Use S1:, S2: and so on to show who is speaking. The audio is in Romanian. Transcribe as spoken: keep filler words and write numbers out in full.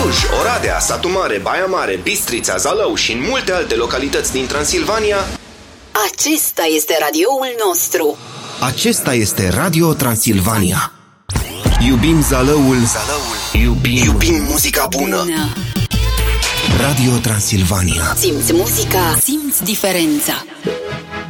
S1: Cluj, Oradea, Satu Mare, Baia Mare, Bistrița, Zalău și în multe alte localități din Transilvania.
S2: Acesta este radioul nostru.
S1: Acesta este Radio Transilvania. Iubim Zalăul, Zalăul. Iubim, Iubim muzica bună. bună. Radio Transilvania.
S2: Simți muzica, simți diferența.